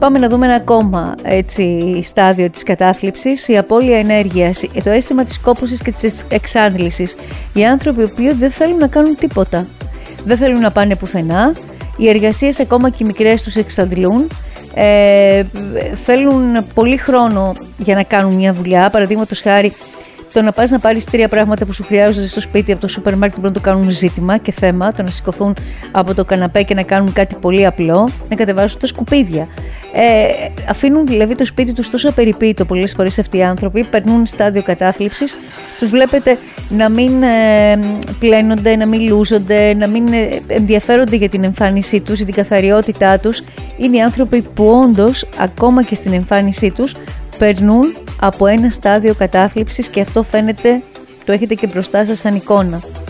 Πάμε να δούμε ένα ακόμα στάδιο της κατάθλιψης, η απώλεια ενέργειας, το αίσθημα της κόπωσης και της εξάντλησης. Οι άνθρωποι οι οποίοι δεν θέλουν να κάνουν τίποτα, δεν θέλουν να πάνε πουθενά, οι εργασίες ακόμα και οι μικρές τους εξαντλούν, θέλουν πολύ χρόνο για να κάνουν μια δουλειά. Παραδείγματος χάρη, το να πας να πάρεις 3 πράγματα που σου χρειάζονται στο σπίτι από το σούπερ μάρκετ μπορεί να το κάνουν ζήτημα και θέμα. Το να σηκωθούν από το καναπέ και να κάνουν κάτι πολύ απλό, να κατεβάσουν τα σκουπίδια. Αφήνουν δηλαδή το σπίτι τους τόσο απεριποίητο πολλές φορές αυτοί οι άνθρωποι, περνούν στάδιο κατάθλιψης. Τους βλέπετε να μην πλένονται, να μην λούζονται, να μην ενδιαφέρονται για την εμφάνισή τους, για την καθαριότητά τους. Είναι οι άνθρωποι που όντως ακόμα και στην εμφάνισή τους περνούν από ένα στάδιο κατάθλιψης και αυτό φαίνεται, το έχετε και μπροστά σας σαν εικόνα.